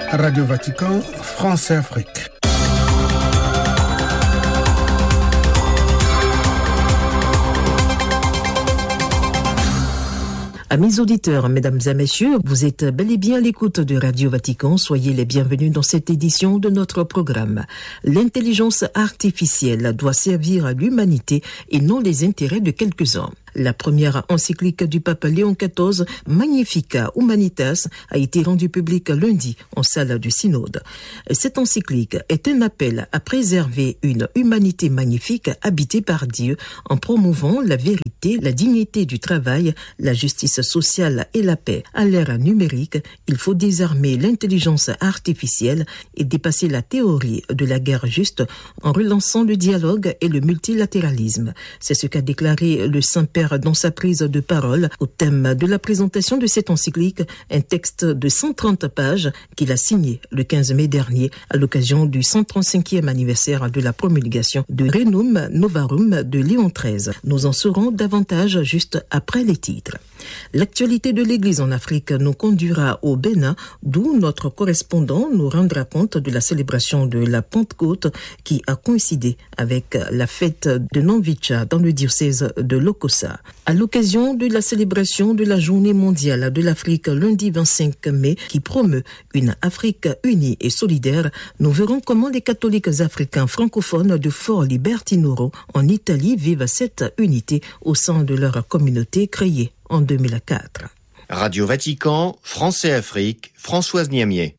Radio Vatican, France et Afrique. Amis auditeurs, mesdames et messieurs, vous êtes bel et bien à l'écoute de Radio Vatican. Soyez les bienvenus dans cette édition de notre programme. L'intelligence artificielle doit servir à l'humanité et non les intérêts de quelques-uns. La première encyclique du pape Léon XIV, Magnificat Humanitas, a été rendue publique lundi en salle du synode. Cette encyclique est un appel à préserver une humanité magnifique habitée par Dieu en promouvant la vérité, la dignité du travail, la justice sociale et la paix. À l'ère numérique, il faut désarmer l'intelligence artificielle et dépasser la théorie de la guerre juste en relançant le dialogue et le multilatéralisme. C'est ce qu'a déclaré le Saint-Père dans sa prise de parole au thème de la présentation de cette encyclique, un texte de 130 pages qu'il a signé le 15 mai dernier à l'occasion du 135e anniversaire de la promulgation de Rerum Novarum de Léon XIII. Nous en saurons davantage juste après les titres. L'actualité de l'Église en Afrique nous conduira au Bénin, d'où notre correspondant nous rendra compte de la célébration de la Pentecôte qui a coïncidé avec la fête de Namvicha dans le diocèse de Lokossa. À l'occasion de la célébration de la Journée mondiale de l'Afrique lundi 25 mai qui promeut une Afrique unie et solidaire, nous verrons comment les catholiques africains francophones de Fort Libertinoro en Italie vivent cette unité au sein de leur communauté créée en 2004. Radio Vatican, France et Afrique, Françoise Niamier.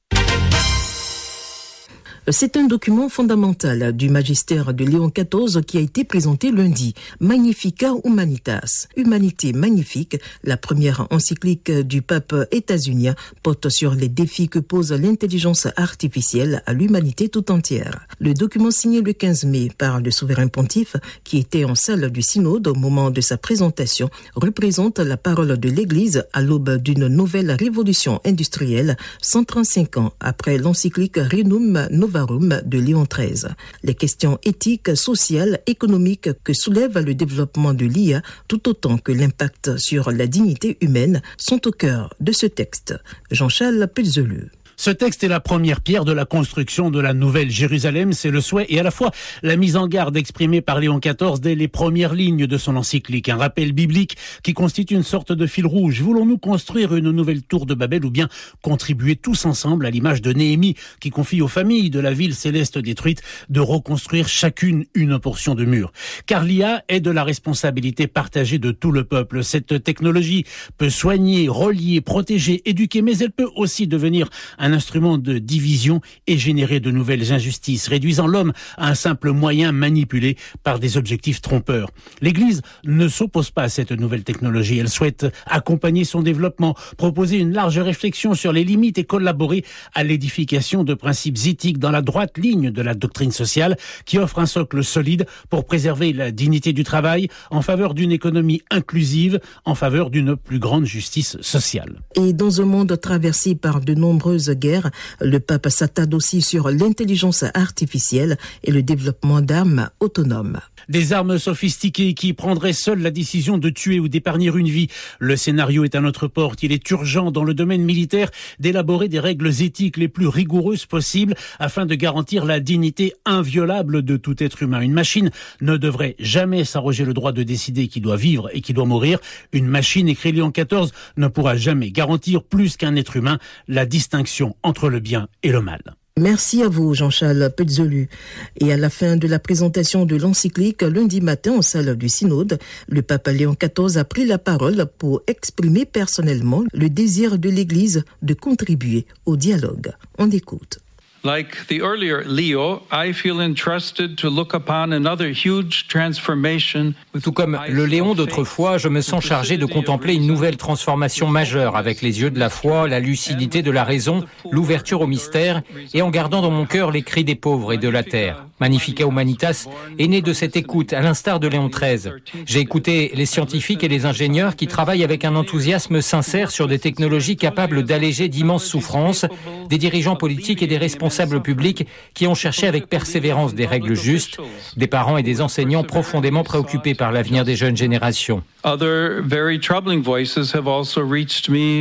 C'est un document fondamental du magistère de Léon XIV qui a été présenté lundi. Magnificat Humanitas, Humanité magnifique, la première encyclique du pape états-unien porte sur les défis que pose l'intelligence artificielle à l'humanité tout entière. Le document signé le 15 mai par le souverain pontife, qui était en salle du synode au moment de sa présentation, représente la parole de l'Église à l'aube d'une nouvelle révolution industrielle, 135 ans après l'encyclique Rerum Novarum de Léon XIII. Les questions éthiques, sociales, économiques que soulève le développement de l'IA, tout autant que l'impact sur la dignité humaine, sont au cœur de ce texte. Jean-Charles Pelzelu. Ce texte est la première pierre de la construction de la Nouvelle Jérusalem, c'est le souhait et à la fois la mise en garde exprimée par Léon XIV dès les premières lignes de son encyclique, un rappel biblique qui constitue une sorte de fil rouge. Voulons-nous construire une nouvelle tour de Babel ou bien contribuer tous ensemble à l'image de Néhémie qui confie aux familles de la ville céleste détruite de reconstruire chacune une portion de mur. Car l'IA est de la responsabilité partagée de tout le peuple. Cette technologie peut soigner, relier, protéger, éduquer, mais elle peut aussi devenir un instrument de division et générer de nouvelles injustices, réduisant l'homme à un simple moyen manipulé par des objectifs trompeurs. L'Église ne s'oppose pas à cette nouvelle technologie. Elle souhaite accompagner son développement, proposer une large réflexion sur les limites et collaborer à l'édification de principes éthiques dans la droite ligne de la doctrine sociale qui offre un socle solide pour préserver la dignité du travail en faveur d'une économie inclusive, en faveur d'une plus grande justice sociale. Et dans un monde traversé par de nombreuses guerre, le pape s'attarde aussi sur l'intelligence artificielle et le développement d'armes autonomes. Des armes sophistiquées qui prendraient seules la décision de tuer ou d'épargner une vie. Le scénario est à notre porte. Il est urgent dans le domaine militaire d'élaborer des règles éthiques les plus rigoureuses possibles afin de garantir la dignité inviolable de tout être humain. Une machine ne devrait jamais s'arroger le droit de décider qui doit vivre et qui doit mourir. Une machine, écrit Léon XIV, ne pourra jamais garantir plus qu'un être humain la distinction entre le bien et le mal. Merci à vous, Jean-Charles Pelzelu. Et à la fin de la présentation de l'encyclique, lundi matin en salle du synode, le pape Léon XIV a pris la parole pour exprimer personnellement le désir de l'Église de contribuer au dialogue. On écoute. Like the earlier Leo, I feel entrusted to look upon another huge transformation. Tout comme le Léon d'autrefois, je me sens chargé de contempler une nouvelle transformation majeure avec les yeux de la foi, la lucidité de la raison, l'ouverture au mystère et en gardant dans mon cœur les cris des pauvres et de la terre. Magnificat Humanitas est né de cette écoute, à l'instar de Léon XIII. J'ai écouté les scientifiques et les ingénieurs qui travaillent avec un enthousiasme sincère sur des technologies capables d'alléger d'immenses souffrances, des dirigeants politiques et des responsables publics qui ont cherché avec persévérance des règles justes, des parents et des enseignants profondément préoccupés par l'avenir des jeunes générations. Other very troubling voices have also reached me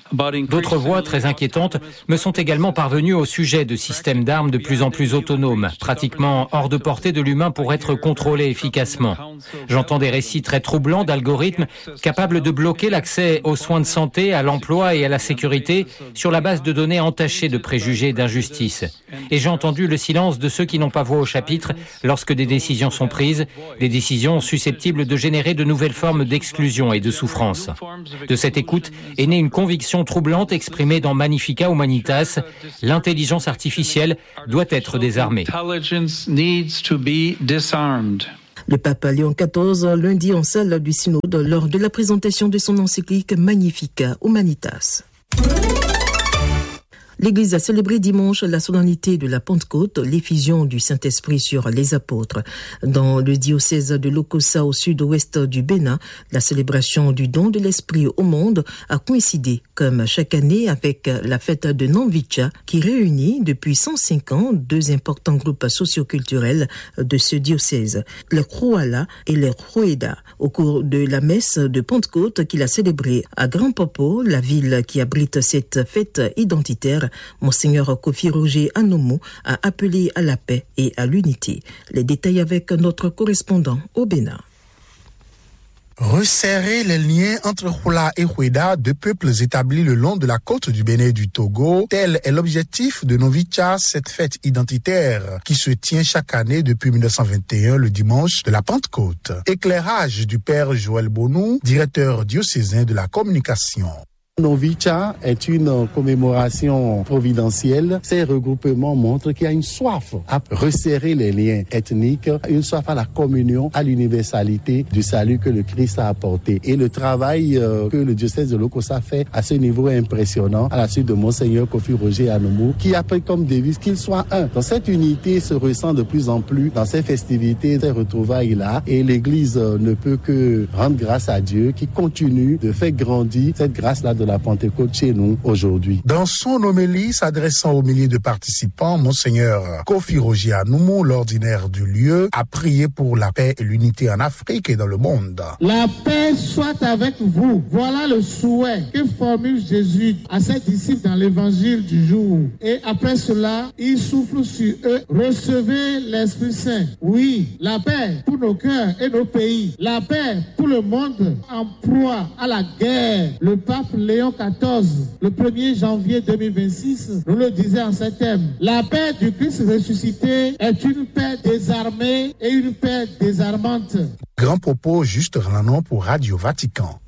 D'autres voix très inquiétantes me sont également parvenues au sujet de systèmes d'armes de plus en plus autonomes, pratiquement hors de portée de l'humain pour être contrôlés efficacement. J'entends des récits très troublants d'algorithmes capables de bloquer l'accès aux soins de santé, à l'emploi et à la sécurité sur la base de données entachées de préjugés et d'injustice. Et j'ai entendu le silence de ceux qui n'ont pas voix au chapitre lorsque des décisions sont prises, des décisions susceptibles de générer de nouvelles formes d'exclusion et de souffrance. De cette écoute est née une conviction troublante exprimée dans Magnificat Humanitas, l'intelligence artificielle doit être désarmée. Le pape Léon XIV, lundi en salle du synode, lors de la présentation de son encyclique Magnificat Humanitas. L'Église a célébré dimanche la solennité de la Pentecôte, l'effusion du Saint-Esprit sur les apôtres. Dans le diocèse de Lokossa au sud-ouest du Bénin, la célébration du don de l'Esprit au monde a coïncidé, comme chaque année, avec la fête de Namvicha, qui réunit depuis 105 ans 2 importants groupes socioculturels de ce diocèse, les Krouala et les Kroueda. Au cours de la messe de Pentecôte qu'il a célébrée à Grand Popo, la ville qui abrite cette fête identitaire, Monseigneur Kofi Roger Anomu a appelé à la paix et à l'unité. Les détails avec notre correspondant au Bénin. Resserrer les liens entre Hula et Houeda, 2 peuples établis le long de la côte du Bénin et du Togo, tel est l'objectif de Namvicha, cette fête identitaire qui se tient chaque année depuis 1921, le dimanche de la Pentecôte. Éclairage du père Joël Bonou, directeur diocésain de la communication. Namvicha est une commémoration providentielle. Ces regroupements montrent qu'il y a une soif à resserrer les liens ethniques, une soif à la communion, à l'universalité du salut que le Christ a apporté. Et le travail que le diocèse de Lokossa fait à ce niveau est impressionnant, à la suite de Monseigneur Kofi Roger Anomu, qui a pris comme devise qu'il soit un. Donc cette unité se ressent de plus en plus dans ces festivités, ces retrouvailles-là, et l'Église ne peut que rendre grâce à Dieu qui continue de faire grandir cette grâce-là de la Pentecôte chez nous aujourd'hui. Dans son homélie s'adressant aux milliers de participants, Monseigneur Kofi Roger Anomu, l'ordinaire du lieu, a prié pour la paix et l'unité en Afrique et dans le monde. La paix soit avec vous. Voilà le souhait que formule Jésus à ses disciples dans l'évangile du jour. Et après cela, il souffle sur eux. Recevez l'Esprit Saint. Oui, la paix pour nos cœurs et nos pays. La paix pour le monde en proie à la guerre. Le pape Léon XIV, le 1er janvier 2026, nous le disait en ces termes. La paix du Christ ressuscité est une paix désarmée et une paix désarmante. Grand Popo, Juste Ranon pour Radio Vatican.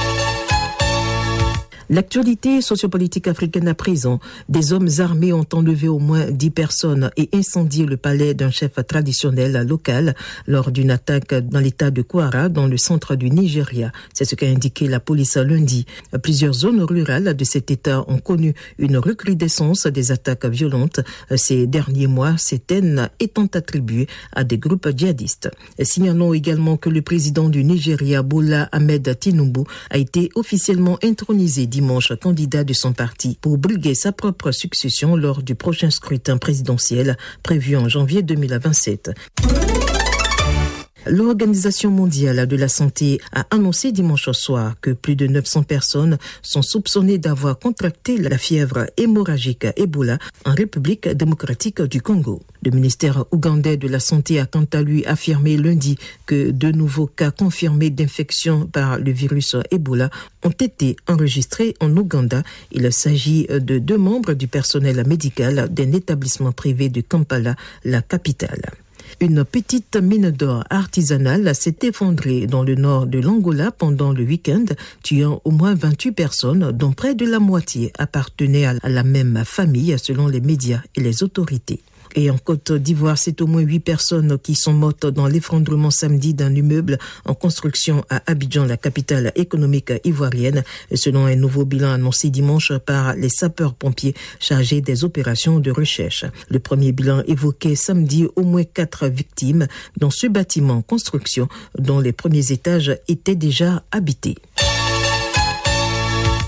L'actualité sociopolitique africaine à présent. Des hommes armés ont enlevé au moins 10 personnes et incendié le palais d'un chef traditionnel local lors d'une attaque dans l'état de Kwara, dans le centre du Nigeria. C'est ce qu'a indiqué la police lundi. Plusieurs zones rurales de cet état ont connu une recrudescence des attaques violentes ces derniers mois, certaines étant attribuées à des groupes djihadistes. Signalons également que le président du Nigeria, Bola Ahmed Tinubu, a été officiellement intronisé dimanche candidat de son parti pour briguer sa propre succession lors du prochain scrutin présidentiel prévu en janvier 2027. L'Organisation mondiale de la santé a annoncé dimanche soir que plus de 900 personnes sont soupçonnées d'avoir contracté la fièvre hémorragique Ebola en République démocratique du Congo. Le ministère ougandais de la Santé a quant à lui affirmé lundi que de nouveaux cas confirmés d'infection par le virus Ebola ont été enregistrés en Ouganda. Il s'agit de 2 membres du personnel médical d'un établissement privé de Kampala, la capitale. Une petite mine d'or artisanale s'est effondrée dans le nord de l'Angola pendant le week-end, tuant au moins 28 personnes, dont près de la moitié appartenaient à la même famille, selon les médias et les autorités. Et en Côte d'Ivoire, c'est au moins 8 personnes qui sont mortes dans l'effondrement samedi d'un immeuble en construction à Abidjan, la capitale économique ivoirienne, selon un nouveau bilan annoncé dimanche par les sapeurs-pompiers chargés des opérations de recherche. Le premier bilan évoquait samedi au moins 4 victimes dans ce bâtiment en construction dont les premiers étages étaient déjà habités. L'Union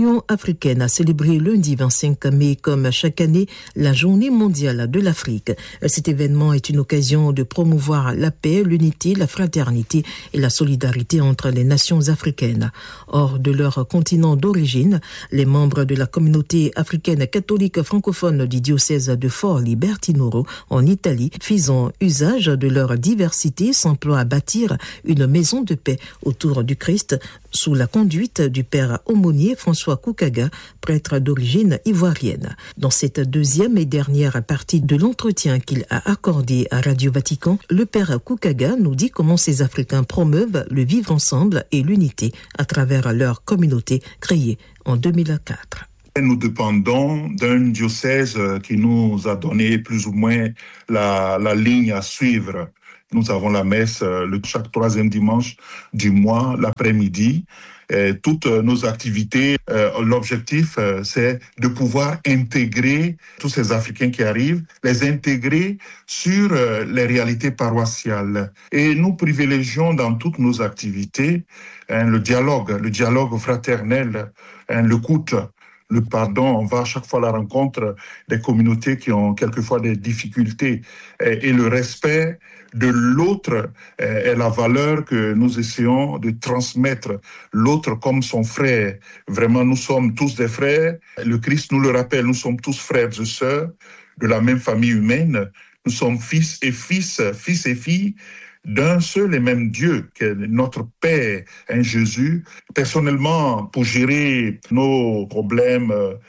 L'Union africaine a célébré lundi 25 mai, comme chaque année, la Journée mondiale de l'Afrique. Cet événement est une occasion de promouvoir la paix, l'unité, la fraternité et la solidarité entre les nations africaines. Hors de leur continent d'origine, les membres de la communauté africaine catholique francophone du diocèse de Forlì-Bertinoro en Italie, faisant usage de leur diversité, s'emploient à bâtir une maison de paix autour du Christ sous la conduite du père aumônier François Koukaga, prêtre d'origine ivoirienne. Dans cette deuxième et dernière partie de l'entretien qu'il a accordé à Radio Vatican, le père Koukaga nous dit comment ces Africains promeuvent le vivre ensemble et l'unité à travers leur communauté créée en 2004. Nous dépendons d'un diocèse qui nous a donné plus ou moins la ligne à suivre. Nous avons la messe chaque troisième dimanche du mois, l'après-midi. Toutes nos activités, l'objectif, c'est de pouvoir intégrer tous ces Africains qui arrivent, les intégrer sur les réalités paroissiales. Et nous privilégions dans toutes nos activités le dialogue fraternel, l'écoute, le pardon. On va à chaque fois à la rencontre des communautés qui ont quelquefois des difficultés. Et le respect de l'autre est la valeur que nous essayons de transmettre. L'autre comme son frère. Vraiment, nous sommes tous des frères. Le Christ nous le rappelle, nous sommes tous frères et sœurs de la même famille humaine. Nous sommes fils et filles d'un seul et même Dieu, qui est notre Père, Jésus. Personnellement, pour gérer nos problèmes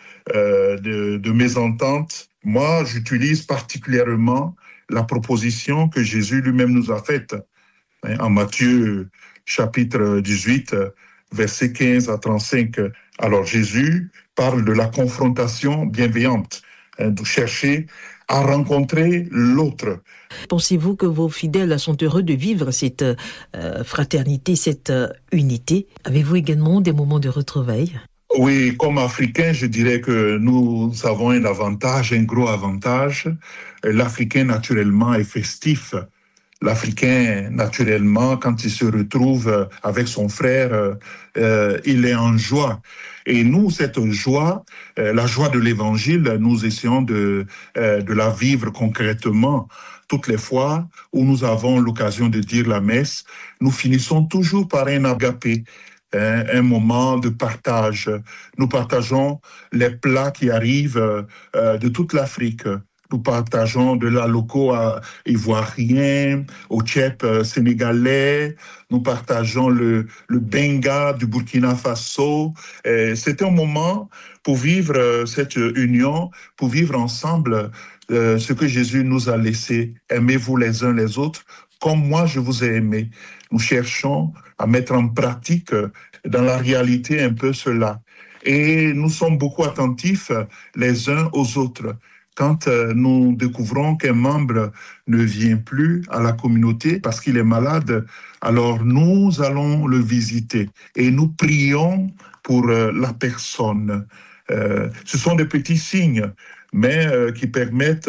de mésentente, moi, j'utilise particulièrement la proposition que Jésus lui-même nous a faite. En Matthieu, chapitre 18, versets 15 à 35. Alors, Jésus parle de la confrontation bienveillante, de chercher à rencontrer l'autre. Pensez-vous que vos fidèles sont heureux de vivre cette fraternité, cette unité? Avez-vous également des moments de retrouvailles? Oui, comme Africain, je dirais que nous avons un gros avantage. L'Africain, naturellement, est festif. L'Africain, naturellement, quand il se retrouve avec son frère, il est en joie. Et nous, cette joie, la joie de l'Évangile, nous essayons de la vivre concrètement. Toutes les fois où nous avons l'occasion de dire la messe, nous finissons toujours par un agapé, un moment de partage. Nous partageons les plats qui arrivent de toute l'Afrique. Nous partageons de la loco ivoirien, au tchèp sénégalais. Nous partageons le benga du Burkina Faso. C'est un moment pour vivre cette union, pour vivre ensemble ce que Jésus nous a laissé. Aimez-vous les uns les autres comme moi je vous ai aimé. Nous cherchons à mettre en pratique dans la réalité un peu cela. Et nous sommes beaucoup attentifs les uns aux autres. Quand nous découvrons qu'un membre ne vient plus à la communauté parce qu'il est malade, alors nous allons le visiter et nous prions pour la personne. Ce sont des petits signes, mais qui permettent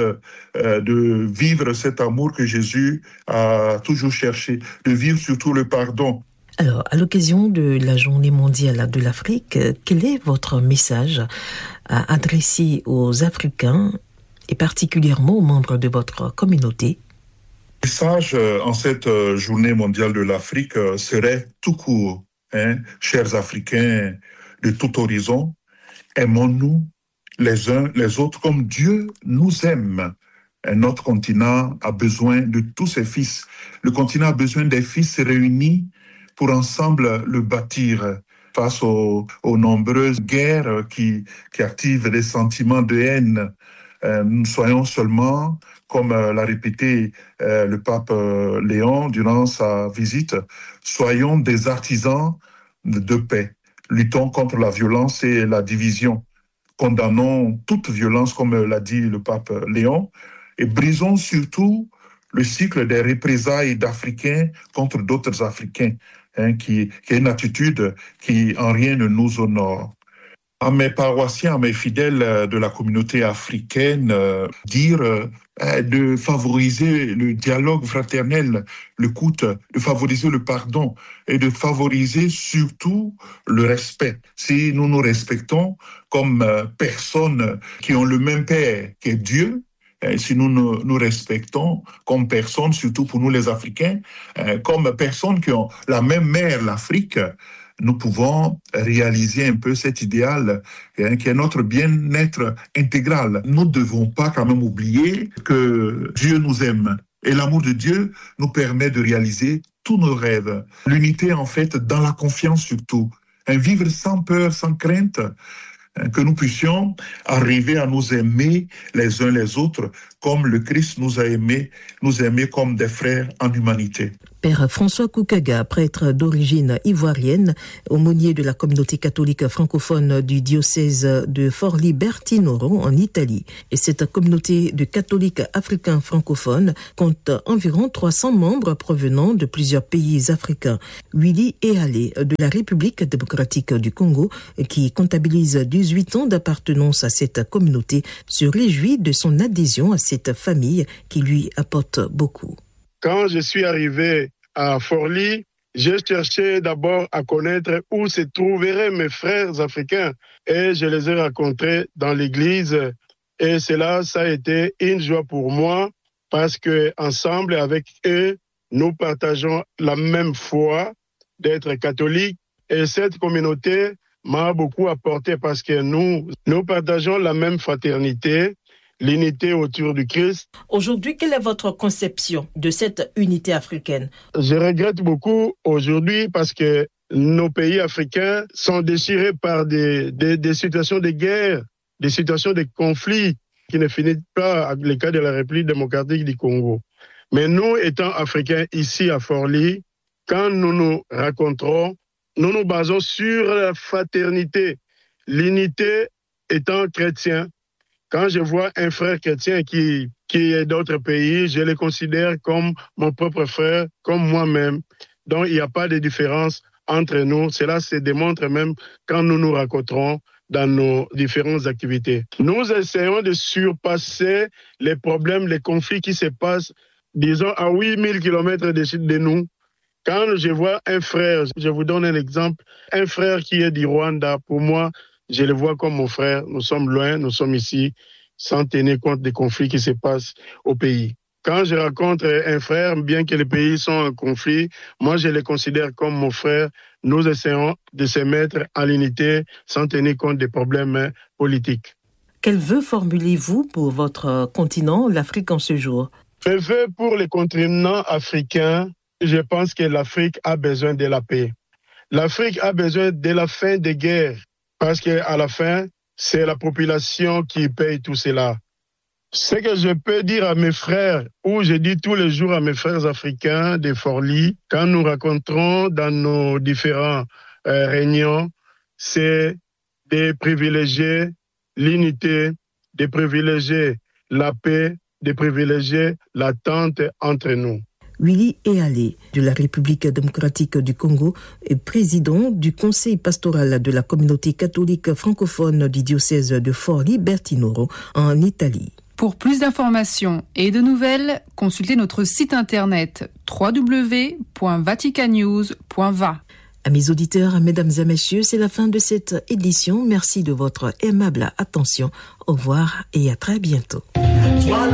de vivre cet amour que Jésus a toujours cherché, de vivre surtout le pardon. Alors, à l'occasion de la Journée mondiale de l'Afrique, quel est votre message à adresser aux Africains et particulièrement aux membres de votre communauté? Le message en cette Journée mondiale de l'Afrique serait tout court. Chers Africains de tout horizon, aimons-nous les uns les autres comme Dieu nous aime. Notre continent a besoin de tous ses fils. Le continent a besoin des fils réunis pour ensemble le bâtir face aux nombreuses guerres qui activent des sentiments de haine. Nous soyons seulement, comme l'a répété le pape Léon durant sa visite, soyons des artisans de paix. Luttons contre la violence et la division. Condamnons toute violence, comme l'a dit le pape Léon, et brisons surtout le cycle des représailles d'Africains contre d'autres Africains, qui est une attitude qui en rien ne nous honore. à mes paroissiens, à mes fidèles de la communauté africaine, dire de favoriser le dialogue fraternel, l'écoute, de favoriser le pardon et de favoriser surtout le respect. Si nous nous respectons comme personnes qui ont le même Père qu'est Dieu, si nous nous respectons comme personnes, surtout pour nous les Africains, comme personnes qui ont la même mère, l'Afrique, nous pouvons réaliser un peu cet idéal qui est notre bien-être intégral. Nous ne devons pas quand même oublier que Dieu nous aime et l'amour de Dieu nous permet de réaliser tous nos rêves. L'unité en fait dans la confiance surtout, un vivre sans peur, sans crainte, que nous puissions arriver à nous aimer les uns les autres comme le Christ nous a aimés, nous aimer comme des frères en humanité. Père François Koukaga, prêtre d'origine ivoirienne, aumônier de la communauté catholique francophone du diocèse de Forlì-Bertinoro en Italie. Et cette communauté de catholiques africains francophones compte environ 300 membres provenant de plusieurs pays africains. Willy Ealé de la République démocratique du Congo, qui comptabilise 18 ans d'appartenance à cette communauté, se réjouit de son adhésion à cette famille qui lui apporte beaucoup. Quand je suis arrivé à Forlì, j'ai cherché d'abord à connaître où se trouveraient mes frères africains et je les ai rencontrés dans l'église et cela, ça a été une joie pour moi parce que ensemble avec eux, nous partageons la même foi d'être catholiques et cette communauté m'a beaucoup apporté parce que nous partageons la même fraternité, l'unité autour du Christ. Aujourd'hui, quelle est votre conception de cette unité africaine? Je regrette beaucoup aujourd'hui parce que nos pays africains sont déchirés par des situations de guerre, des situations de conflits qui ne finissent pas avec le cas de la République démocratique du Congo. Mais nous, étant Africains ici à Forlì, quand nous nous rencontrons, nous nous basons sur la fraternité, l'unité étant chrétien. Quand je vois un frère chrétien qui est d'autres pays, je le considère comme mon propre frère, comme moi-même. Donc, il n'y a pas de différence entre nous. Cela se démontre même quand nous nous rencontrons dans nos différentes activités. Nous essayons de surpasser les problèmes, les conflits qui se passent, disons, à 8000 km de nous. Quand je vois un frère, je vous donne un exemple, un frère qui est du Rwanda, pour moi, je le vois comme mon frère. Nous sommes loin, nous sommes ici, sans tenir compte des conflits qui se passent au pays. Quand je rencontre un frère, bien que les pays sont en conflit, moi je le considère comme mon frère. Nous essayons de se mettre en l'unité sans tenir compte des problèmes politiques. Quel vœu formulez-vous pour votre continent, l'Afrique en ce jour? Le vœu pour le continent africain, je pense que l'Afrique a besoin de la paix. L'Afrique a besoin de la fin des guerres. Parce qu'à la fin, c'est la population qui paye tout cela. Ce que je peux dire à mes frères, ou je dis tous les jours à mes frères africains de Forlì, quand nous rencontrons dans nos différentes réunions, c'est de privilégier l'unité, de privilégier la paix, de privilégier l'attente entre nous. Willy Ealé de la République démocratique du Congo est président du conseil pastoral de la communauté catholique francophone du diocèse de Forlì-Bertinoro en Italie. Pour plus d'informations et de nouvelles, consultez notre site internet www.vaticannews.va. Amis auditeurs, mesdames et messieurs, c'est la fin de cette édition. Merci de votre aimable attention. Au revoir et à très bientôt. Voilà.